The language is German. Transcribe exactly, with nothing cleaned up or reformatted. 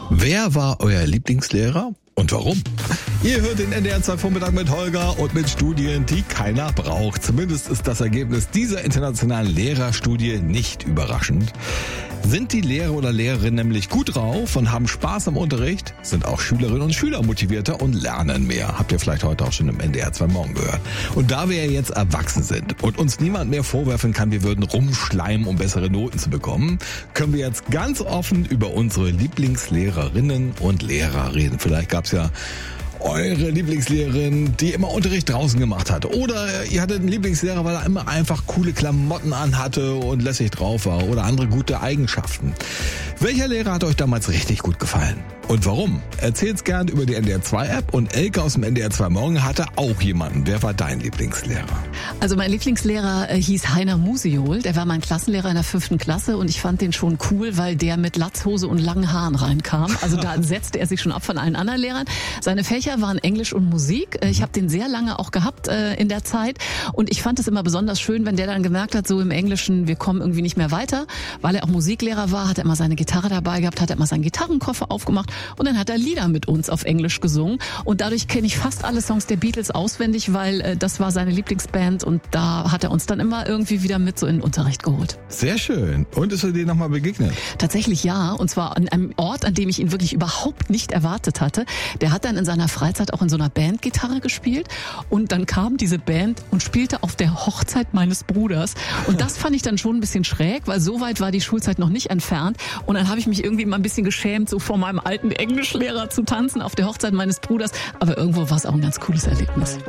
Wer war euer Lieblingslehrer und warum? Ihr hört den N D R zwei Vormittag mit Holger und mit Studien, die keiner braucht. Zumindest ist das Ergebnis dieser internationalen Lehrerstudie nicht überraschend. Sind die Lehrer oder Lehrerinnen nämlich gut drauf und haben Spaß am Unterricht, sind auch Schülerinnen und Schüler motivierter und lernen mehr. Habt ihr vielleicht heute auch schon im N D R zwei Morgen gehört. Und da wir ja jetzt erwachsen sind und uns niemand mehr vorwerfen kann, wir würden rumschleimen, um bessere Noten zu bekommen, können wir jetzt ganz offen über unsere Lieblingslehrerinnen und Lehrer reden. Vielleicht gab's ja eure Lieblingslehrerin, die immer Unterricht draußen gemacht hat. Oder ihr hattet einen Lieblingslehrer, weil er immer einfach coole Klamotten anhatte und lässig drauf war. Oder andere gute Eigenschaften. Welcher Lehrer hat euch damals richtig gut gefallen? Und warum? Erzählt's gern über die N D R zwei App. Und Elke aus dem N D R zwei Morgen hatte auch jemanden. Wer war dein Lieblingslehrer? Also mein Lieblingslehrer äh, hieß Heiner Musiol. Der war mein Klassenlehrer in der fünften Klasse und ich fand den schon cool, weil der mit Latzhose und langen Haaren reinkam. Also da setzte er sich schon ab von allen anderen Lehrern. Seine Fächer waren Englisch und Musik. Ich habe den sehr lange auch gehabt äh, in der Zeit und ich fand es immer besonders schön, wenn der dann gemerkt hat, so im Englischen, wir kommen irgendwie nicht mehr weiter. Weil er auch Musiklehrer war, hat er immer seine Gitarre dabei gehabt, hat er immer seinen Gitarrenkoffer aufgemacht und dann hat er Lieder mit uns auf Englisch gesungen und dadurch kenne ich fast alle Songs der Beatles auswendig, weil äh, das war seine Lieblingsband und da hat er uns dann immer irgendwie wieder mit so in den Unterricht geholt. Sehr schön. Und ist er dir nochmal begegnet? Tatsächlich ja, und zwar an einem Ort, an dem ich ihn wirklich überhaupt nicht erwartet hatte. Der hat dann in seiner Freizeit auch in so einer Band Gitarre gespielt und dann kam diese Band und spielte auf der Hochzeit meines Bruders und das fand ich dann schon ein bisschen schräg, weil so weit war die Schulzeit noch nicht entfernt und dann habe ich mich irgendwie mal ein bisschen geschämt, so vor meinem alten Englischlehrer zu tanzen auf der Hochzeit meines Bruders, aber irgendwo war es auch ein ganz cooles Erlebnis.